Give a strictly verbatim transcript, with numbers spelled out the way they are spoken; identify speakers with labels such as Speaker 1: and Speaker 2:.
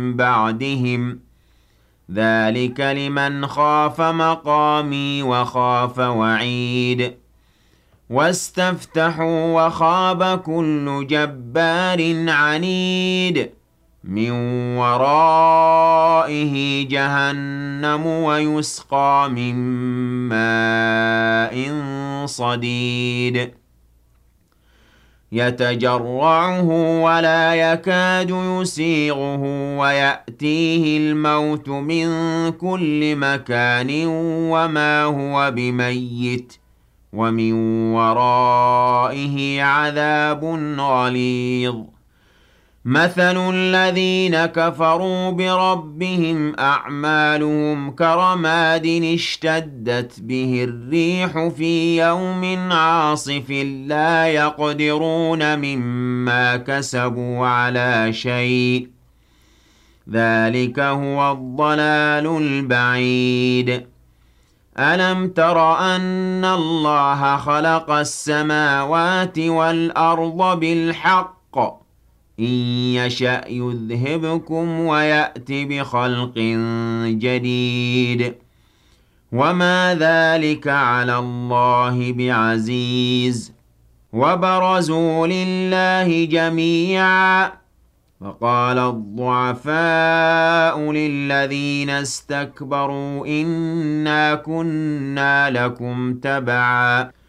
Speaker 1: بعدهم ذلك لمن خاف مقامي وخاف وعيد واستفتحوا وخاب كل جبار عنيد من ورائه جهنم ويسقى من ماء صديد يتجرعه ولا يكاد يسيغه ويأتيه الموت من كل مكان وما هو بميت ومن ورائه عذاب غليظ مثل الذين كفروا بربهم أعمالهم كرماد اشتدت به الريح في يوم عاصف لا يقدرون مما كسبوا على شيء ذلك هو الضلال البعيد ألم تر أن الله خلق السماوات والأرض بالحق إن يشأ يذهبكم ويأت بخلق جديد وما ذلك على الله بعزيز وبرزوا لله جميعا فقال الضعفاء للذين استكبروا إنا كنا لكم تبعا